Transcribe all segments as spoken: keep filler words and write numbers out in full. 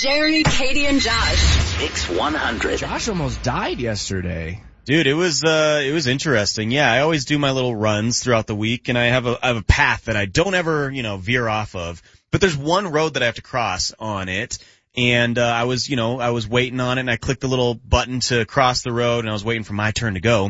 Jerry, Katie, and Josh. Mix one hundred. Josh almost died yesterday. Dude, it was, uh, it was interesting. Yeah, I always do my little runs throughout the week, and I have a, I have a path that I don't ever, you know, veer off of. But there's one road that I have to cross on it, and, uh, I was, you know, I was waiting on it, and I clicked the little button to cross the road, and I was waiting for my turn to go.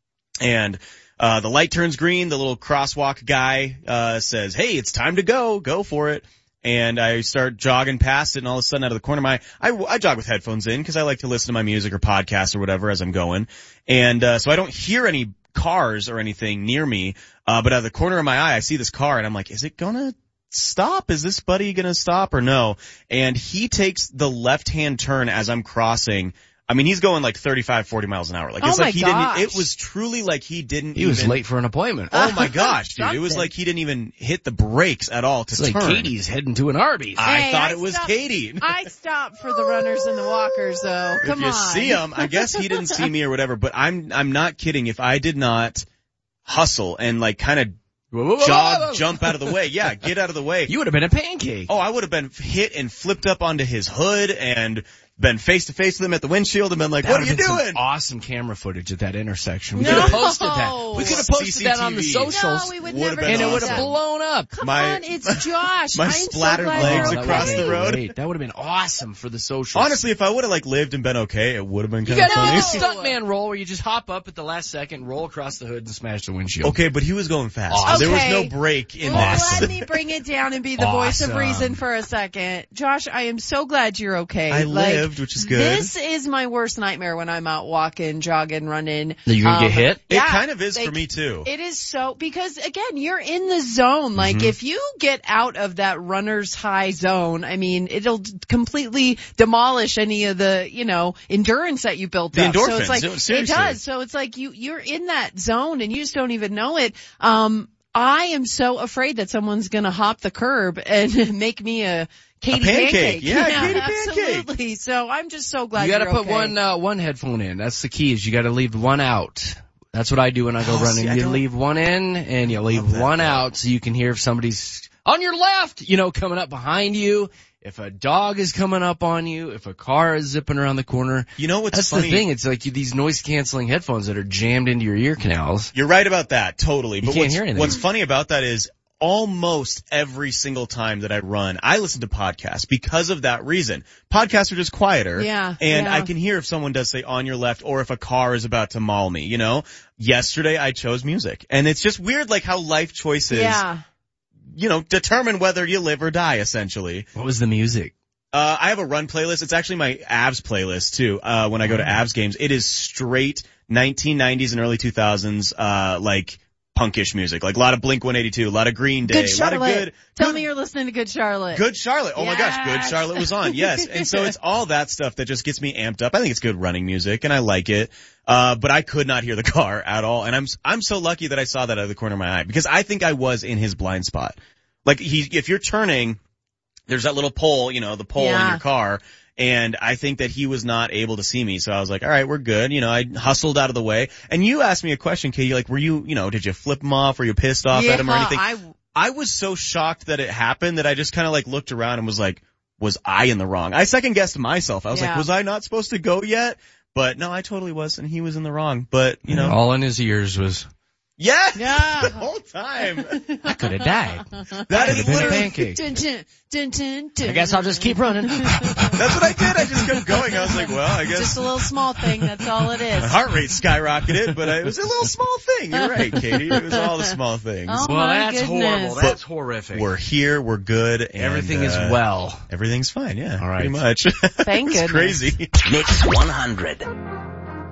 And, uh, the light turns green, the little crosswalk guy, uh, says, hey, it's time to go, go for it. And I start jogging past it, and all of a sudden out of the corner of my I, I jog with headphones in because I like to listen to my music or podcasts or whatever as I'm going. And uh so I don't hear any cars or anything near me, uh but out of the corner of my eye I see this car, and I'm like, is it gonna stop? Is this buddy gonna stop or no? And he takes the left-hand turn as I'm crossing. I mean, he's going like thirty-five, forty miles an hour. Like, it's oh like he gosh. didn't, it was truly like he didn't He even, was late for an appointment. Oh my gosh, dude. It was like he didn't even hit the brakes at all to It's like turn. Katie's heading to an Arby's. I Hey, thought I it was stopped- Katie. I stopped for the runners and the walkers, though. Come if you on. see him, I guess he didn't see me or whatever, but I'm, I'm not kidding. If I did not hustle and like kind of Whoa, whoa, whoa, jog, whoa, whoa. jump out of the way. Yeah, get out of the way. You would have been a pancake. Oh, I would have been hit and flipped up onto his hood and been face to face with him at the windshield and been like, That what are would you have been doing? some awesome camera footage at that intersection. We No. could have posted that. We could have posted that on the C C T V. socials. No, we would Would've never been and do it would awesome. have that. blown up. Come My- on, it's Josh. my I'm splattered so glad legs you're across okay. the road. Great. That would have been awesome for the socials. Honestly, if I would have like lived and been okay, it would have been you kind of got to funny. do the stuntman roll where you just hop up at the last second, roll across the hood, and smash the windshield. Okay, but he was going fast. Awesome. There was Okay. no break in Well, this. let me bring it down and be the voice of Awesome. reason for a second. Josh, I am so glad you're okay. I Like, lived, which is good. This is my worst nightmare when I'm out walking, jogging, running. Are you going to Um, get hit? It yeah, kind of is like, for me too. It is so, because again, you're in the zone. Like Mm-hmm. if you get out of that runner's high zone, I mean, it'll completely demolish any of the, you know, endurance that you built The up. So endorphins, it's like, no, it seriously. does. So it's like you, you're in that zone and you just don't even know it. Um, I am so afraid that someone's gonna hop the curb and make me a Katie A pancake. Yeah, Katie pancake. absolutely. So I'm just so glad You got to you're put okay. one uh, one headphone in. That's the key. Is you got to leave one out. That's what I do when I go Oh, running. see, I You don't- leave one in and you leave Love that, one though. out so you can hear if somebody's on your left, you know, coming up behind you. If a dog is coming up on you, if a car is zipping around the corner. You know what's That's funny? the thing. It's like you, these noise canceling headphones that are jammed into your ear canals. You're right about that, totally. You But can't what's, hear anything. what's funny about that is almost every single time that I run, I listen to podcasts because of that reason. Podcasts are just quieter. Yeah, And yeah. I can hear if someone does say on your left or if a car is about to maul me, you know? Yesterday I chose music. And it's just weird like how life choices, Yeah. you know, determine whether you live or die essentially. What was the music? Uh, I have a run playlist. It's actually my Avs playlist too. Uh, when I go to Avs games, it is straight nineteen nineties and early two thousands, uh, like punkish music. Like a lot of Blink one eighty-two, a lot of Green Day, Good a lot of Charlotte. good, Tell good, me you're listening to Good Charlotte. good Charlotte. Oh my gosh, Good Yes. Charlotte was on. Yes. And so it's all that stuff that just gets me amped up. I think it's good running music and I like it. Uh, but I could not hear the car at all. And I'm, I'm so lucky that I saw that out of the corner of my eye because I think I was in his blind spot. Like he, if you're turning, there's that little pole, you know, the pole in Yeah. your car. And I think that he was not able to see me. So I was like, all right, we're good. You know, I hustled out of the way. And you asked me a question, Katie, like, were you, you know, did you flip him off? Were you pissed off yeah, at him or anything? I, I was so shocked that it happened that I just kind of like looked around and was like, was I in the wrong? I second guessed myself. I was Yeah. like, was I not supposed to go yet? But no, I totally was. And he was in the wrong. But, you know, All in his ears was, yeah, Yeah. the whole time. I could have died. That Could is have been a literally, pancake. Dun, dun, dun, dun, dun. I guess I'll just keep running. that's what I did. I just kept going. I was like, well, I guess. Just a little small thing. That's all it My is. heart rate skyrocketed, but it was a little small thing. You're right, Katie. It was all the small things. Oh, Well, my that's goodness. horrible. That's horrific. We're here. We're good. And, Everything uh, is well. Everything's fine. Yeah. All right. Pretty much. Thank It's goodness. crazy. Mix one hundred.